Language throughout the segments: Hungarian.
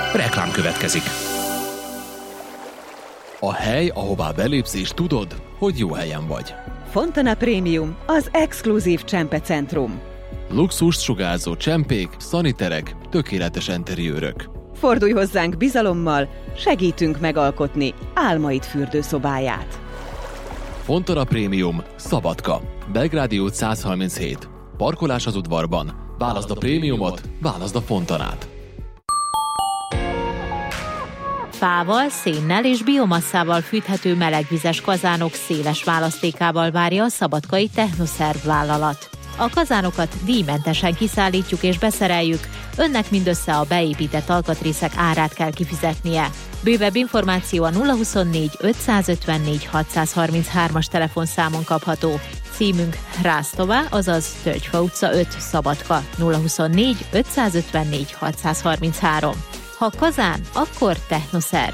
Reklám következik. A hely, ahová belépsz és tudod, hogy jó helyen vagy. Fontana Premium, az exkluzív csempecentrum. Luxust sugárzó csempék, szaniterek, tökéletes enteriőrök. Fordulj hozzánk bizalommal, segítünk megalkotni álmaid fürdőszobáját. Fontana Premium, Szabadka, Belgrádi út 137. Parkolás az udvarban. Válaszd a prémiumot, válaszd a Fontanát. Fával, szénnel és biomasszával fűthető melegvizes kazánok széles választékával várja a szabadkai Technoszerv vállalat. A kazánokat díjmentesen kiszállítjuk és beszereljük, önnek mindössze a beépített alkatrészek árát kell kifizetnie. Bővebb információ a 024 554 633-as telefonszámon kapható. Címünk Rásztová, azaz Tölgyfa utca 5, Szabadka, 024 554 633. Ha kazán, akkor Technoszerv.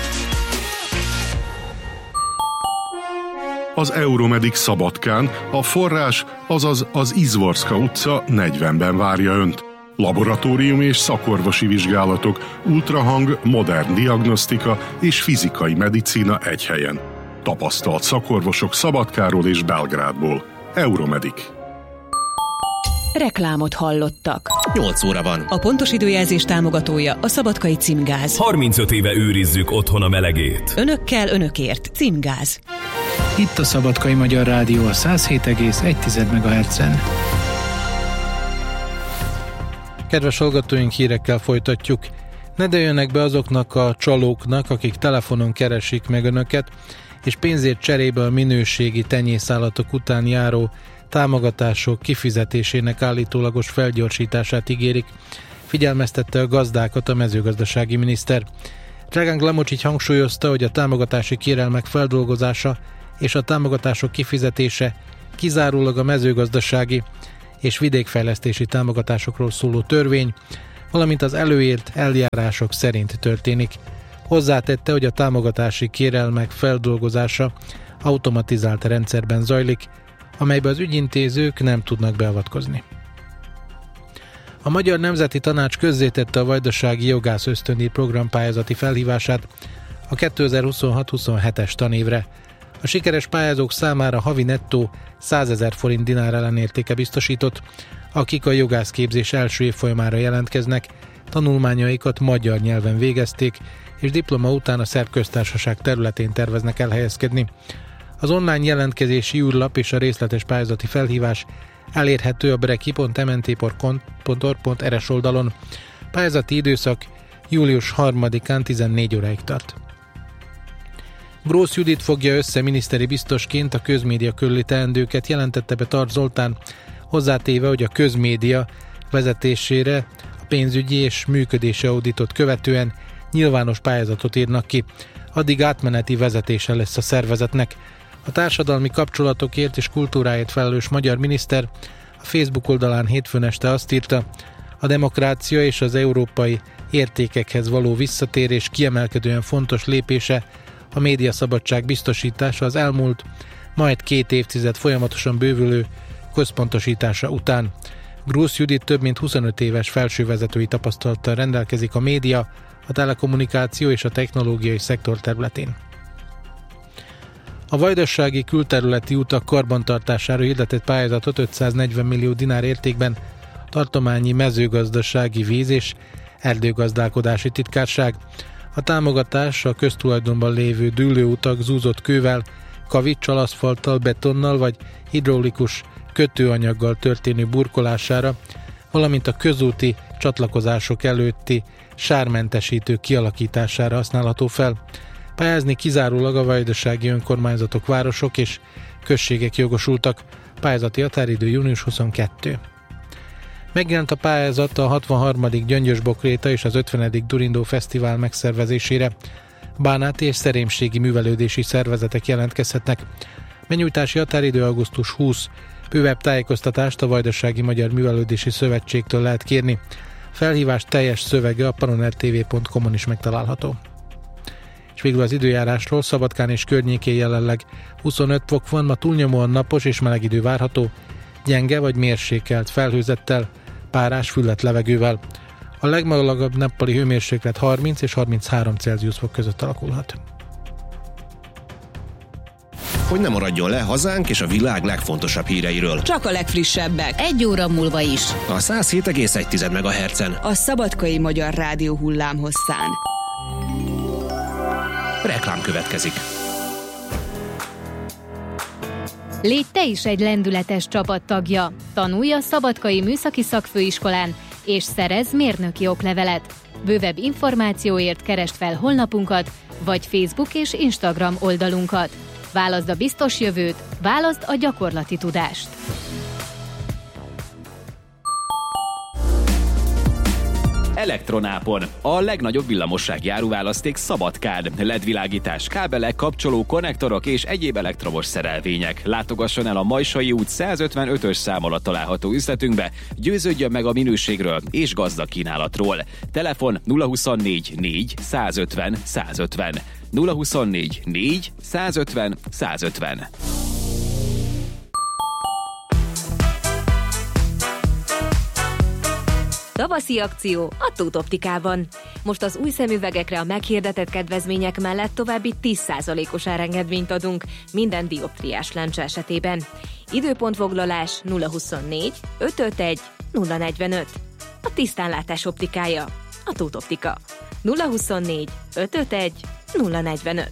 Az Euromedic Szabadkán a forrás, azaz az Izvorska utca 40-ben várja önt. Laboratórium és szakorvosi vizsgálatok, ultrahang, modern diagnosztika és fizikai medicína egy helyen. Tapasztalt szakorvosok Szabadkáról és Belgrádból. Euromedic. Reklámot hallottak. 8 óra van. A pontos időjelzés támogatója a Szabadkai Címgáz. 35 éve őrizzük otthon a melegét. Önökkel, önökért. Címgáz. Itt a Szabadkai Magyar Rádió a 107,1 MHz-en. Kedves hallgatóink, hírekkel folytatjuk. Ne dőljenek be azoknak a csalóknak, akik telefonon keresik meg önöket, és pénzért cserébe a minőségi tenyészállatok után járó támogatások kifizetésének állítólagos felgyorsítását ígérik, figyelmeztette a gazdákat a mezőgazdasági miniszter. Dragan Glamocsics hangsúlyozta, hogy a támogatási kérelmek feldolgozása és a támogatások kifizetése kizárólag a mezőgazdasági és vidékfejlesztési támogatásokról szóló törvény, valamint az előírt eljárások szerint történik. Hozzátette, hogy a támogatási kérelmek feldolgozása automatizált rendszerben zajlik, amelybe az ügyintézők nem tudnak beavatkozni. A Magyar Nemzeti Tanács közzétette a Vajdasági Jogász Ösztöndíj program pályázati felhívását a 2026-27-es tanévre. A sikeres pályázók számára havi nettó 100 000 forint dinár ellenértéke biztosított, akik a jogászképzés első évfolyamára jelentkeznek, tanulmányaikat magyar nyelven végezték, és diploma után a Szerb Köztársaság területén terveznek elhelyezkedni. Az online jelentkezési űrlap és a részletes pályázati felhívás elérhető a breki.mnt.org.rs oldalon. Pályázati időszak július 3-án 14 óráig tart. Grósz Judit fogja össze miniszteri biztosként a közmédia körüli teendőket, jelentette be Tarts Zoltán, hozzátéve, hogy a közmédia vezetésére a pénzügyi és működési auditot követően nyilvános pályázatot írnak ki. Addig átmeneti vezetése lesz a szervezetnek. A társadalmi kapcsolatokért és kultúráért felelős magyar miniszter a Facebook oldalán hétfőn este azt írta, a demokrácia és az európai értékekhez való visszatérés kiemelkedően fontos lépése a médiaszabadság biztosítása az elmúlt, majd 2 évtized folyamatosan bővülő központosítása után. Grósz Judit több mint 25 éves felsővezetői tapasztalattal rendelkezik a média, a telekommunikáció és a technológiai szektor területén. A vajdasági külterületi utak karbantartására hirdetett pályázatot 540 millió dinár értékben tartományi mezőgazdasági víz és erdőgazdálkodási titkárság. A támogatás a köztulajdonban lévő dűlőutak zúzott kővel, kavicsal, aszfalttal, betonnal vagy hidraulikus kötőanyaggal történő burkolására, valamint a közúti csatlakozások előtti sármentesítő kialakítására használható fel. Pályázni kizárólag a vajdasági önkormányzatok, városok és községek jogosultak. Pályázati határidő június 22. Megjelent a pályázat a 63. Gyöngyösbokréta és az 50. Durindó Fesztivál megszervezésére. Bánáti és szerémségi művelődési szervezetek jelentkezhetnek. Benyújtási határidő augusztus 20. Bővebb tájékoztatást a Vajdasági Magyar Művelődési Szövetségtől lehet kérni. Felhívás teljes szövege a panonertv.com-on is megtalálható. És végül az időjárásról: Szabadkán és környékén jelenleg 25 fok van, ma túlnyomóan napos és meleg idő várható, gyenge vagy mérsékelt felhőzettel, párás füllet levegővel. A legmelegebb nappali hőmérséklet 30 és 33 Celsius fok között alakulhat. Hogy ne maradjon le hazánk és a világ legfontosabb híreiről. Csak a legfrissebbek. 1 óra múlva is. A 107,1 MHz-en. A Szabadkai Magyar Rádió hullámhosszán. Reklám következik. Légy te is egy lendületes csapattagja. Tanulj a Szabadkai Műszaki Szakfőiskolán, és szerezz mérnöki oklevelet. Bővebb információért keresd fel honlapunkat, vagy Facebook és Instagram oldalunkat. Válaszd a biztos jövőt, válaszd a gyakorlati tudást. Elektronápon. A legnagyobb villamossági áruválaszték Szabadkán. LED-világítás, kábelek, kapcsoló, konnektorok és egyéb elektromos szerelvények. Látogasson el a Majsai út 155-ös szám alatt található üzletünkbe, győződjön meg a minőségről és gazdag kínálatról. Telefon 024 4 150 150. 024 4 150 150. Tavaszi akció a Tóth Optikában. Most az új szemüvegekre a meghirdetett kedvezmények mellett további 10%-os árengedményt adunk minden dioptriás lencse esetében. Időpontfoglalás 024 551 045. A tisztánlátás optikája. A Tóth Optika. 024 551 045.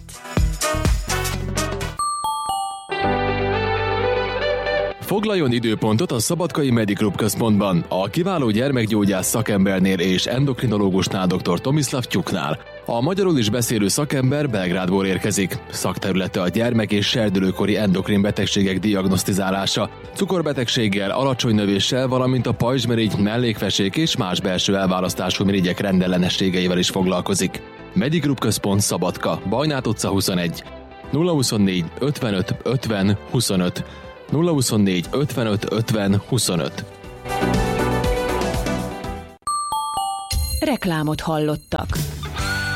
Foglaljon időpontot a Szabadkai Mediklub központban, a kiváló gyermekgyógyász szakembernél és endokrinológusnál dr. Tomislav Tyuknál. A magyarul is beszélő szakember Belgrádból érkezik. Szakterülete a gyermek- és serdülőkori endokrin betegségek diagnosztizálása, cukorbetegséggel, alacsony növéssel, valamint a pajzsmirigy, mellékfesék és más belső elválasztású mirigyek rendellenességeivel is foglalkozik. Mediklub központ Szabadka, Bajnát utca 21. 024 55 50 25. 024 55 50 25. Reklámot hallottak.